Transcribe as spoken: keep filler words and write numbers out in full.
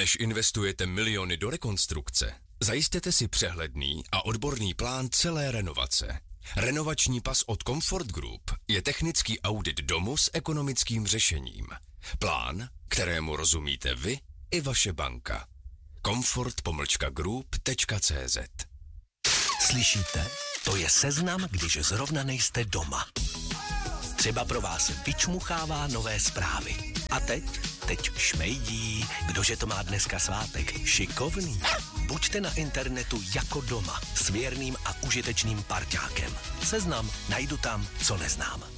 Než investujete miliony do rekonstrukce, zajistěte si přehledný a odborný plán celé renovace. Renovační pas od Comfort Group je technický audit domu s ekonomickým řešením. Plán, kterému rozumíte vy i vaše banka. comfort pomlčka group tečka cé zet. Slyšíte? To je seznam, když zrovna nejste doma. Třeba pro vás vyčmuchává nové zprávy. A teď? Teď šmejdí. Kdože to má dneska svátek? Šikovný. Buďte na internetu jako doma s věrným a užitečným parťákem. Seznam najdu tam, co neznám.